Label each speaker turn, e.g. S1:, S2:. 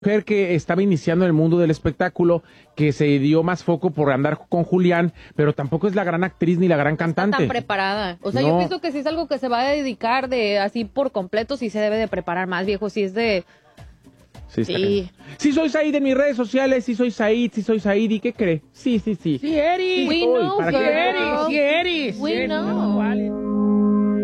S1: mujer que estaba iniciando en el mundo del espectáculo, que se dio más foco por andar con Julián, pero tampoco es la gran actriz ni la gran cantante.
S2: Está tan preparada. O sea,
S1: No.
S2: yo pienso que si es algo que se va a dedicar de así por completo, sí se debe de preparar más, viejo. Si es de...
S1: Sí, está
S2: Sí.
S1: bien. Sí soy Said en mis redes sociales, sí soy Said, ¿y qué cree? Sí.
S3: Sí eres.
S2: We
S1: Uy,
S2: know,
S1: ¿para
S2: girl.
S1: qué?
S3: Sí eres.
S2: We
S3: Sí eres.
S2: know.
S3: Vale.